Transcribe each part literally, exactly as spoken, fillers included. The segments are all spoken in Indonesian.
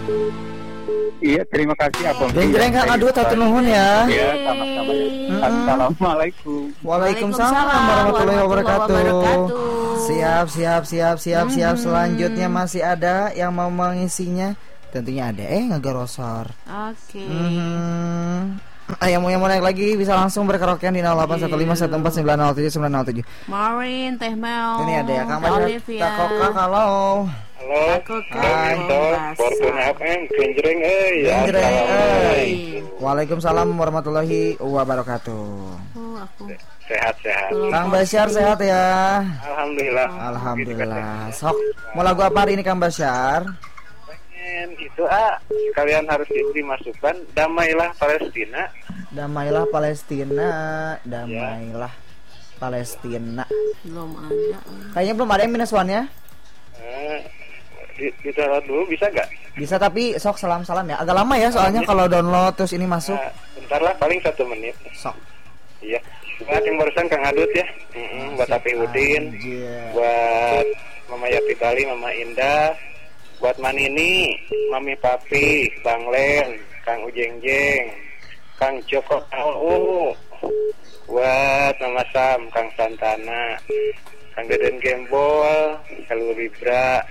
Iya, terima kasih Abang. Jeng-jeng Kang Adut, hatur nuhun ya. Iya, sama-sama. Assalamualaikum. Waalaikumsalam warahmatullahi wabarakatuh. Siap, siap, siap, siap, siap. Selanjutnya masih ada yang mau mengisinya. Tentunya ada eh ngegorosor. Oke. Hmm. Yang mau yang mau naik lagi bisa langsung berkaraokean di nol delapan satu lima satu empat sembilan nol tujuh sembilan nol tujuh. Maureen, Teh Mel. Ini ada ya Kang Kak Maja, Olivia. Kak Koka, halo. Halo, Hai. Fortune F M, genjreng euy. Genjreng euy. Hey. Waalaikumsalam warahmatullahi wabarakatuh. Oh, aku. Sehat-sehat. Kang Basyar sehat ya? Alhamdulillah. Alhamdulillah. Sok, mau lagu apa hari ini Kang Basyar? Pengen itu ah, kalian harus diberi masukan damailah Palestina. Damailah Palestina, damailah Palestina. Belum ada. Kayaknya belum ada yang minus one ya? Eh, di, di-download dulu bisa gak? Bisa tapi sok salam-salam ya. Agak lama ya soalnya kalau download terus ini masuk. Nah, bentar lah, paling satu menit. Sok. Iya. Buat yang barusan Kang Adut ya. Mm-mm, buat Tapi Udin. Anjir. Buat Mama Yati Bali, Mama Indah. Buat Manini, Mami Papi, Bang Len, Kang Ujeng-jeng, Kang Joko Tau, buat Mama Sam, Kang Santana, Kang Deden Gembol, Helu Libra,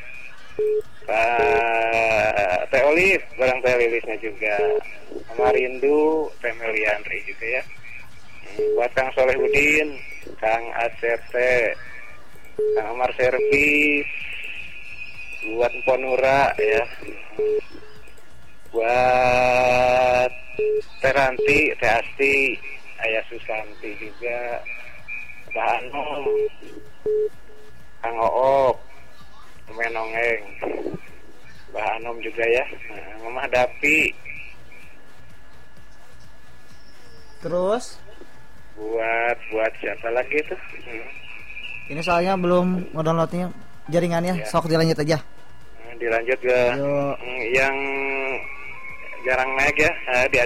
Pak Teh Olive, barang Teh Lilisnya juga, Mama Rindu, Teh Meliandri juga ya. Buat Kang Solehudin, Kang Aserte, Kang Amar Servis, buat Ponura ya, buat Teh Ranti, Teh Asti, Ayah Susanti juga, Mbah Anom, Kang Oop, Menongeng, Mbah Anom juga ya, nah, Mamah Dapi, Terus buat buat siapa lagi tuh? Hmm. ini soalnya belum ngedownloadnya jaringannya, Ya. sok dilanjut aja. Nah, dilanjut ke Yo. yang jarang naik ya, nah, di